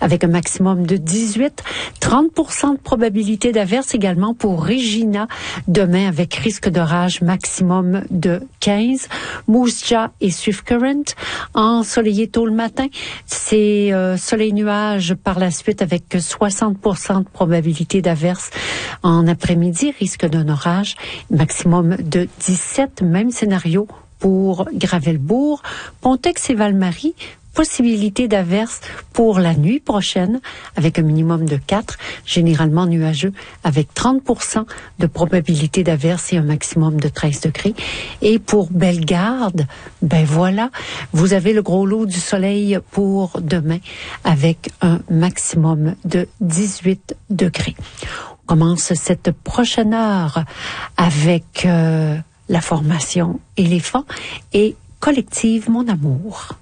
avec un maximum de 18. 30% de probabilité d'averse également pour Regina demain avec risque d'orage maximum de 15. Moose Jaw et Swift Current ensoleillé tôt le matin. C'est soleil-nuage par la suite avec 60% de probabilité d'averse en après-midi, risque d'un orage, maximum de 17, même scénario pour Gravelbourg, Pontex et Val-Marie, possibilité d'averse pour la nuit prochaine avec un minimum de 4, généralement nuageux avec 30% de probabilité d'averse et un maximum de 13 degrés. Et pour Bellegarde, ben voilà, vous avez le gros lot du soleil pour demain avec un maximum de 18 degrés. On commence cette prochaine heure avec la formation Éléphant et Collective Mon Amour.